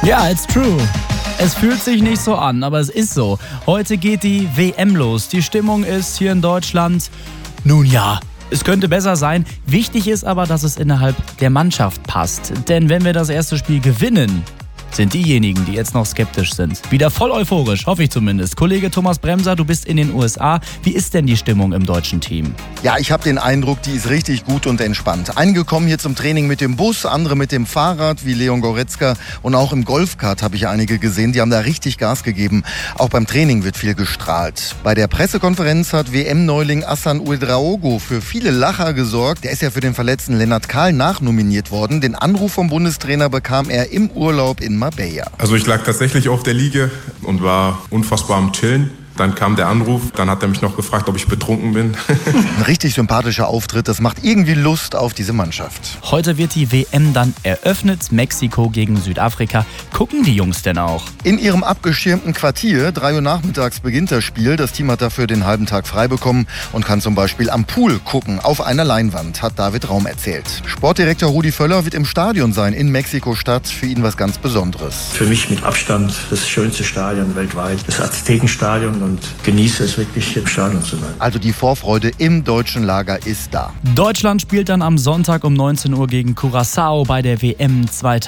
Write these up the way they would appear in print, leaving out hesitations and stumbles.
Ja, it's true. Es fühlt sich nicht so an, aber es ist so. Heute geht die WM los. Die Stimmung ist hier in Deutschland, nun ja, es könnte besser sein. Wichtig ist aber, dass es innerhalb der Mannschaft passt. Denn wenn wir das erste Spiel gewinnen, sind diejenigen, die jetzt noch skeptisch sind, wieder voll euphorisch, hoffe ich zumindest. Kollege Thomas Bremser, du bist in den USA. Wie ist denn die Stimmung im deutschen Team? Ja, ich habe den Eindruck, die ist richtig gut und entspannt. Einige kommen hier zum Training mit dem Bus, andere mit dem Fahrrad, wie Leon Goretzka. Und auch im Golfkart habe ich einige gesehen, die haben da richtig Gas gegeben. Auch beim Training wird viel gestrahlt. Bei der Pressekonferenz hat WM-Neuling Hassan Ouedraogo für viele Lacher gesorgt. Der ist ja für den verletzten Lennart Kahl nachnominiert worden. Den Anruf vom Bundestrainer bekam er im Urlaub in Marbella. Also ich lag tatsächlich auf der Liege und war unfassbar am Chillen. Dann kam der Anruf, dann hat er mich noch gefragt, ob ich betrunken bin. Ein richtig sympathischer Auftritt, das macht irgendwie Lust auf diese Mannschaft. Heute wird die WM dann eröffnet, Mexiko gegen Südafrika. Gucken die Jungs denn auch? In ihrem abgeschirmten Quartier, 3 Uhr nachmittags beginnt das Spiel. Das Team hat dafür den halben Tag frei bekommen und kann zum Beispiel am Pool gucken, auf einer Leinwand, hat David Raum erzählt. Sportdirektor Rudi Völler wird im Stadion sein, in Mexiko-Stadt, für ihn was ganz Besonderes. Für mich mit Abstand das schönste Stadion weltweit, das Aztekenstadion, und genieße es wirklich, im Stadion zu sein. Also die Vorfreude im deutschen Lager ist da. Deutschland spielt dann am Sonntag um 19 Uhr gegen Curaçao bei der WM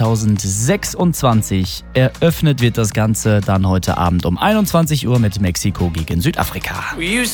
2026. Eröffnet wird das Ganze dann heute Abend um 21 Uhr mit Mexiko gegen Südafrika.